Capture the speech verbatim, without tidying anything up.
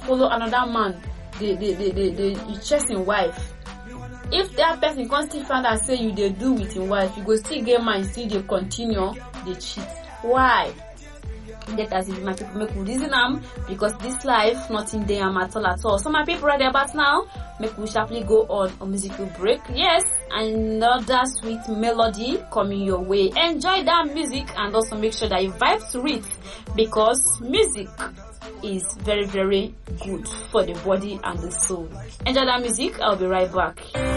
follow another man, they they they they, they, they chase him wife. If that person can't still find out say you they do with him wife, you go still get mind, still they continue, they cheat. Why? Let us if my people make we reason them, because this life nothing there am at all at all. So my people right about now, make we sharply go on a musical break. Yes, another sweet melody coming your way. Enjoy that music and also make sure that you vibe to it, because music is very very good for the body and the soul. Enjoy that music. I'll be right back.